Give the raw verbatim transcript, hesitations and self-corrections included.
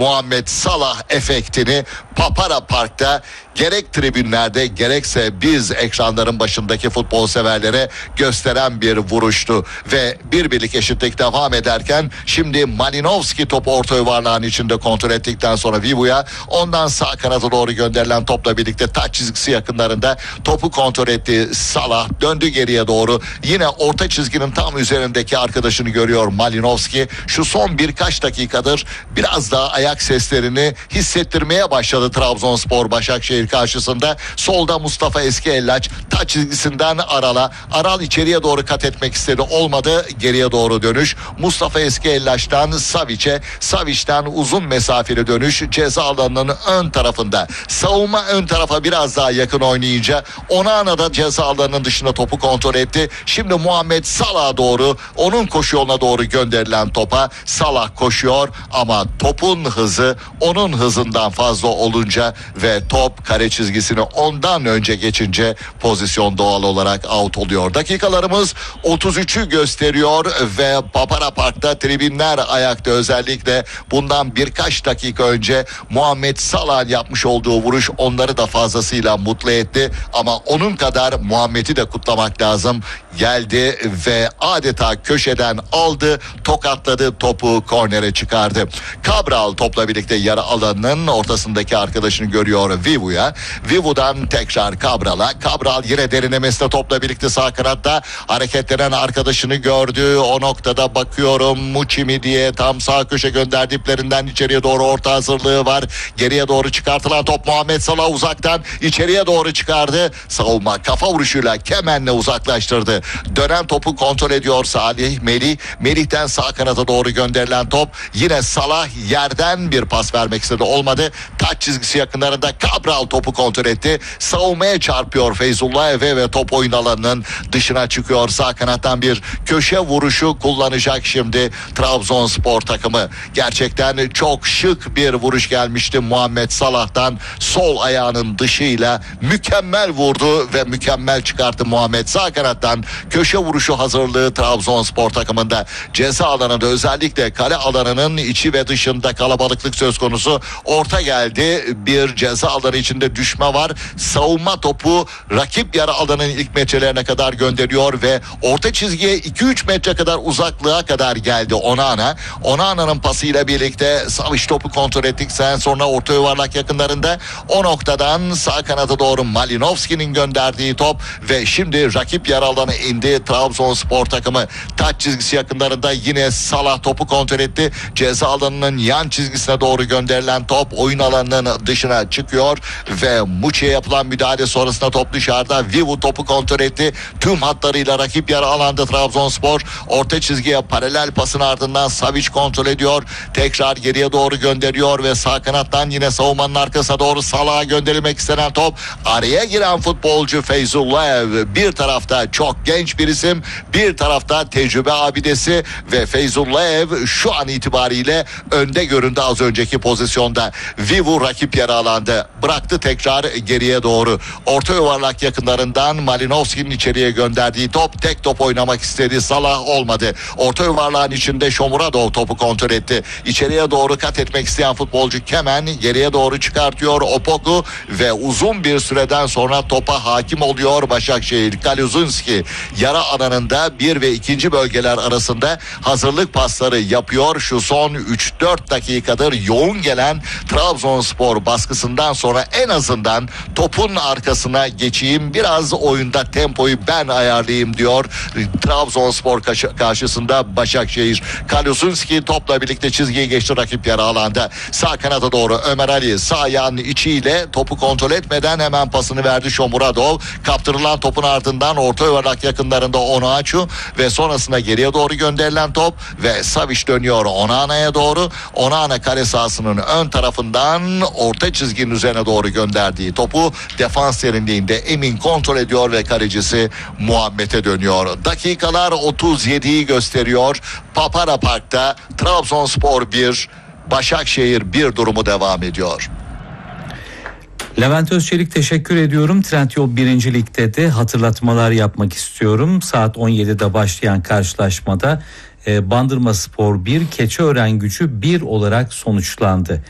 Muhammed Salah efektini Papara Park'ta gerek tribünlerde gerekse biz ekranların başındaki futbol severlere gösteren bir vuruştu ve bir birlik eşitlik devam ederken şimdi Malinovski topu orta yuvarlağın içinde kontrol ettikten sonra Vivu'ya, ondan sağ kanata doğru gönderilen topla birlikte taç çizgisi yakınlarında topu kontrol etti Salah, döndü geriye doğru, yine orta çizginin tam üzerindeki arkadaşını görüyor Malinovski. Şu son birkaç dakikadır biraz daha ayak seslerini hissettirmeye başladı Trabzonspor Başakşehir karşısında. Solda Mustafa Eskiellaç taç çizgisinden Aral'a, Aral içeriye doğru kat etmek istedi, olmadı, geriye doğru dönüş Mustafa Eskiellaç'tan Savic'e, Savic'ten uzun mesafeli dönüş ceza alanının ön tarafında, savunma ön tarafa biraz daha yakın oynayınca Onana da ceza alanının dışında topu kontrol etti. Şimdi Muhammed Salah'a doğru, onun koşu yoluna doğru gönderilen topa Salah koşuyor ama topun hızı onun hızından fazla olunca ve top kare çizgisini ondan önce geçince pozisyon doğal olarak out oluyor. Dakikalarımız otuz üçü gösteriyor ve Papara Park'ta tribünler ayakta. Özellikle bundan birkaç dakika önce Muhammed Salah'ın yapmış olduğu vuruş onları da fazlasıyla mutlu etti ama onun kadar Muhammed'i de kutlamak lazım. Geldi ve adeta köşeden aldı, tokatladı, topu kornere çıkardı. Cabral topla birlikte yarı alanının ortasındaki arkadaşını görüyor Vivu'ya. Vivu'dan tekrar Cabral'a. Cabral yine derinlemesine topla birlikte sağ kanatta hareketlenen arkadaşını gördü. O noktada bakıyorum Muçi mi diye, tam sağ köşe gönderdiklerinden içeriye doğru orta hazırlığı var. Geriye doğru çıkartılan top Muhammed Salah uzaktan içeriye doğru çıkardı. Savunma kafa vuruşuyla Kemen'le uzaklaştırdı. Dönen topu kontrol ediyor Salih Melih. Melih'ten sağ kanata doğru gönderilen top, yine Salah yerden bir pas vermek istedi, olmadı. Taç çizgisi yakınlarında Cabral topu kontrol etti. Savunmaya çarpıyor Feyzullah Eve ve top oyun alanının dışına çıkıyor. Sağ kanattan bir köşe vuruşu kullanacak şimdi Trabzonspor takımı. Gerçekten çok şık bir vuruş gelmişti Muhammed Salah'tan. Sol ayağının dışıyla mükemmel vurdu ve mükemmel çıkarttı Muhammed. Sağ kanattan köşe vuruşu hazırlığı Trabzonspor takımında. Ceza alanında, özellikle kale alanının içi ve dışında kalabalıklık söz konusu. Orta geldi, bir ceza alanı içinde düşme var. Savunma topu rakip yarı alanın ilk metrelerine kadar gönderiyor ve orta çizgiye iki üç metre kadar uzaklığa kadar geldi Onana. Onana'nın pasıyla birlikte Savic topu kontrol ettikten sonra orta yuvarlak yakınlarında, o noktadan sağ kanata doğru Malinovski'nin gönderdiği top ve şimdi rakip yarı alana indi Trabzonspor takımı. Taç çizgisi yakınlarında yine Salah topu kontrol etti. Ceza alanının yan çizgisine doğru gönderilen top oyun alanının dışına çıkıyor ve Muçi'ye yapılan müdahale sonrasında top dışarıda. Vivu topu kontrol etti. Tüm hatlarıyla rakip yarı alanda Trabzonspor. Orta çizgiye paralel pasın ardından Savic kontrol ediyor. Tekrar geriye doğru gönderiyor ve sağ kanattan yine savunmanın arkasına doğru Salah'a gönderilmek istenen top. Araya giren futbolcu Feyzullah, bir tarafta çok genç bir isim, bir tarafta tecrübe abidesi ve Feyzullah şu an itibariyle önde göründü az önceki pozisyonda. Vivu rakip yarı alanda bıraktı, tekrar geriye doğru. Orta yuvarlak yakınlarından Malinovski'nin içeriye gönderdiği top, tek top oynamak istedi Salah, olmadı. Orta yuvarlağın içinde Shomurodov topu kontrol etti. İçeriye doğru kat etmek isteyen futbolcu Kemen geriye doğru çıkartıyor Opoku ve uzun bir süreden sonra topa hakim oluyor Başakşehir. Kaluzunski yarı alanında bir ve ikinci bölgeler arasında hazırlık pasları yapıyor. Şu son üç dört dakikadır yoğun gelen Trabzonspor baskısından sonra en azından topun arkasına geçeyim, biraz oyunda tempoyu ben ayarlayayım diyor Trabzonspor karşısında Başakşehir. Kaluzunski topla birlikte çizgiyi geçti rakip yarı alanda. Sağ kanata doğru Ömer Ali sağ ayağının içiyle topu kontrol etmeden hemen pasını verdi Shomurodov. Kaptırılan topun ardından orta yuvarlak yakınlarında Onuachu ve sonrasında geriye doğru gönderilen top ve Savic dönüyor Onana'ya doğru. Onana kale sahasının ön tarafından orta çizginin üzerine doğru gönderdiği topu defans derinliğinde Emin kontrol ediyor ve kalecisi Muhammed'e dönüyor. Dakikalar otuz yediyi gösteriyor. Papara Park'ta Trabzonspor bir, Başakşehir bir durumu devam ediyor. Levent Özçelik, teşekkür ediyorum. Trendyol birinci Lig'de de hatırlatmalar yapmak istiyorum. Saat on yedide başlayan karşılaşmada Bandırmaspor bir, Keçiören Gücü bir olarak sonuçlandı.